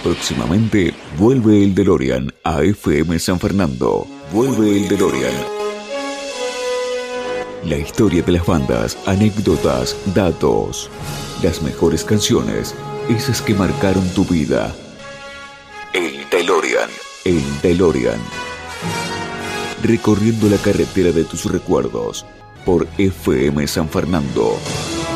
Próximamente vuelve el DeLorean a FM San Fernando. Vuelve el DeLorean. La historia de las bandas, anécdotas, datos. Las mejores canciones, esas que marcaron tu vida. El DeLorean. El DeLorean. Recorriendo la carretera de tus recuerdos por FM San Fernando.